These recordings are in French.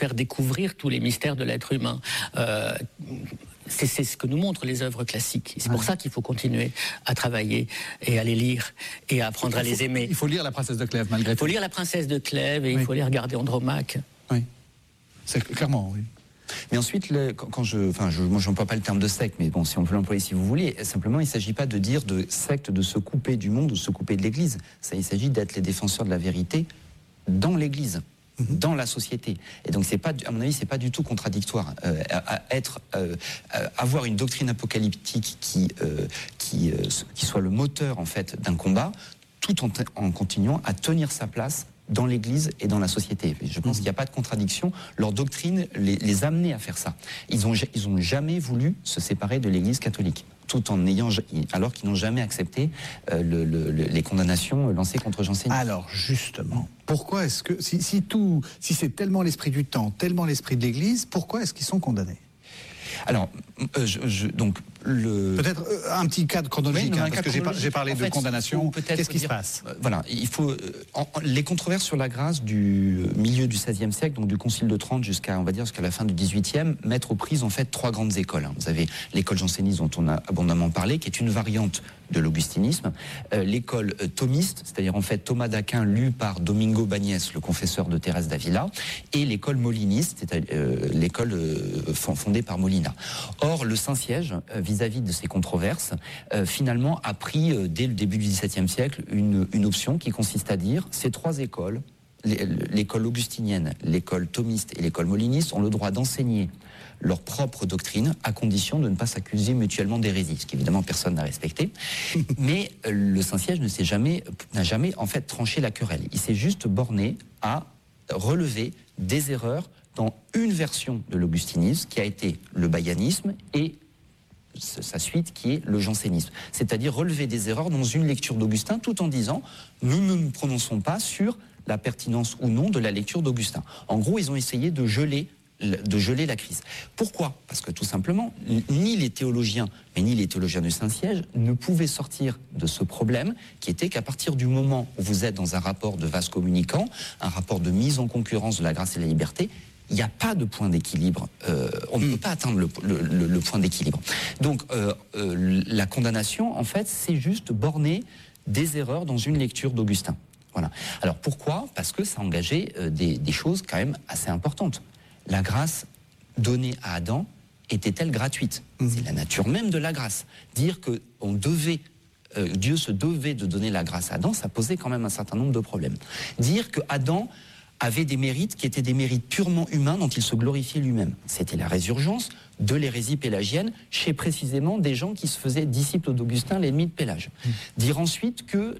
faire découvrir tous les mystères de l'être humain. C'est ce que nous montrent les œuvres classiques. C'est pour ça qu'il faut continuer à travailler et à les lire et à apprendre à les aimer. Il faut lire La Princesse de Clèves, malgré tout. Il faut lire La Princesse de Clèves et il faut aller regarder Andromaque. Oui, c'est clairement, oui. Mais ensuite, moi je n'emploie pas le terme de secte, mais bon, si on peut l'employer si vous voulez, simplement il ne s'agit pas de dire de secte, de se couper du monde ou de se couper de l'Église. Il s'agit d'être les défenseurs de la vérité dans l'Église, dans la société. Et donc c'est pas, à mon avis, c'est pas du tout contradictoire. Avoir une doctrine apocalyptique qui soit le moteur en fait d'un combat, tout en continuant à tenir sa place dans l'Église et dans la société. Je pense qu'il n'y a pas de contradiction. Leur doctrine les amenait à faire ça. Ils ont jamais voulu se séparer de l'Église catholique, alors qu'ils n'ont jamais accepté les condamnations lancées contre Jansénisme. Alors justement, pourquoi est-ce que si c'est tellement l'esprit du temps, tellement l'esprit de l'Église, pourquoi est-ce qu'ils sont condamnés? Alors, peut-être un petit cadre chronologique, parce que j'ai parlé de condamnation. Qu'est-ce qui se passe? Voilà, il faut les controverses sur la grâce du milieu du XVIe siècle, donc du Concile de Trente jusqu'à la fin du XVIIIe, mettent aux prises en fait trois grandes écoles. Vous avez l'école janséniste dont on a abondamment parlé, qui est une variante de l'augustinisme, l'école thomiste, c'est-à-dire en fait Thomas d'Aquin lu par Domingo Bagnès, le confesseur de Thérèse d'Avila, et l'école moliniste, c'est-à-dire l'école fondée par Molina. Or, le Saint-Siège, vis-à-vis de ces controverses, finalement a pris, dès le début du XVIIe siècle, une option qui consiste à dire ces trois écoles, l'école augustinienne, l'école thomiste et l'école moliniste, ont le droit d'enseigner leur propre doctrine, à condition de ne pas s'accuser mutuellement d'hérésie, ce qu'évidemment personne n'a respecté. Mais le Saint-Siège n'a jamais en fait tranché la querelle. Il s'est juste borné à relever des erreurs dans une version de l'augustinisme, qui a été le baïanisme, et sa suite qui est le jansénisme. C'est-à-dire relever des erreurs dans une lecture d'Augustin, tout en disant nous ne nous prononçons pas sur la pertinence ou non de la lecture d'Augustin. En gros, ils ont essayé de geler la crise. Pourquoi? Parce que tout simplement, ni les théologiens, mais ni les théologiens du Saint-Siège ne pouvaient sortir de ce problème qui était qu'à partir du moment où vous êtes dans un rapport de vase communicant, un rapport de mise en concurrence de la grâce et de la liberté, il n'y a pas de point d'équilibre. On ne peut pas atteindre le point d'équilibre. Donc, la condamnation, en fait, c'est juste borner des erreurs dans une lecture d'Augustin. Voilà. Alors, pourquoi? Parce que ça engageait des choses quand même assez importantes. La grâce donnée à Adam était-elle gratuite? C'est la nature même de la grâce. Dire que Dieu se devait de donner la grâce à Adam, ça posait quand même un certain nombre de problèmes. Dire que Adam avait des mérites qui étaient des mérites purement humains dont il se glorifiait lui-même. C'était la résurgence de l'hérésie pélagienne chez précisément des gens qui se faisaient disciples d'Augustin, l'ennemi de Pélage. Dire ensuite que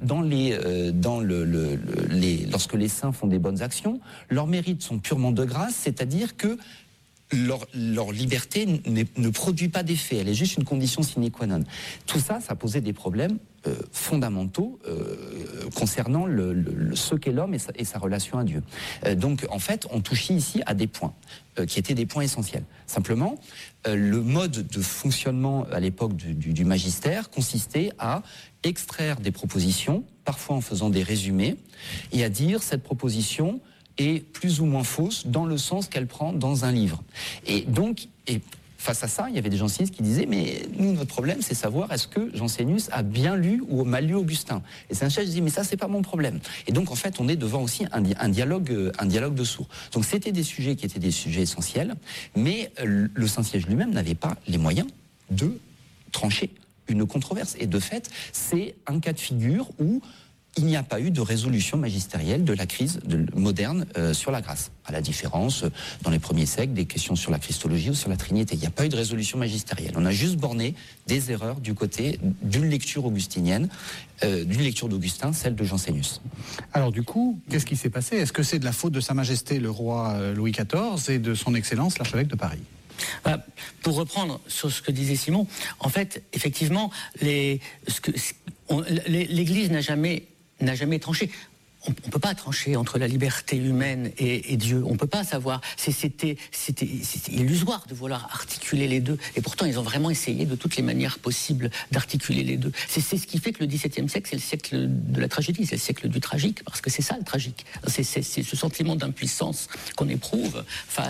lorsque les saints font des bonnes actions, leurs mérites sont purement de grâce, c'est-à-dire que leur liberté ne produit pas d'effet, elle est juste une condition sine qua non. Tout ça, ça posait des problèmes fondamentaux concernant ce qu'est l'homme et sa relation à Dieu. Donc, en fait, on touchait ici à des points qui étaient des points essentiels. Simplement, le mode de fonctionnement à l'époque du magistère consistait à extraire des propositions, parfois en faisant des résumés, et à dire cette proposition est plus ou moins fausse dans le sens qu'elle prend dans un livre. Et donc, face à ça, il y avait des jansénistes qui disaient mais nous, notre problème, c'est savoir est-ce que Jansénus a bien lu ou mal lu Augustin. Et Saint-Siège disait mais ça, c'est pas mon problème. Et donc, en fait, on est devant aussi un dialogue de sourds. Donc, c'était des sujets qui étaient des sujets essentiels, mais le Saint-Siège lui-même n'avait pas les moyens de trancher une controverse. Et de fait, c'est un cas de figure où il n'y a pas eu de résolution magistérielle de la crise moderne sur la grâce. À la différence, dans les premiers siècles, des questions sur la Christologie ou sur la Trinité. Il n'y a pas eu de résolution magistérielle. On a juste borné des erreurs du côté d'une lecture augustinienne, d'une lecture d'Augustin, celle de Jansénus. Alors du coup, qu'est-ce qui s'est passé? Est-ce que c'est de la faute de Sa Majesté le roi Louis XIV et de son Excellence l'archevêque de Paris? Pour reprendre sur ce que disait Simon, en fait, effectivement, l'Église n'a jamais tranché. On ne peut pas trancher entre la liberté humaine et Dieu. On ne peut pas savoir. C'était illusoire de vouloir articuler les deux. Et pourtant, ils ont vraiment essayé de toutes les manières possibles d'articuler les deux. C'est ce qui fait que le XVIIe siècle, c'est le siècle de la tragédie, c'est le siècle du tragique, parce que c'est ça le tragique. C'est ce sentiment d'impuissance qu'on éprouve face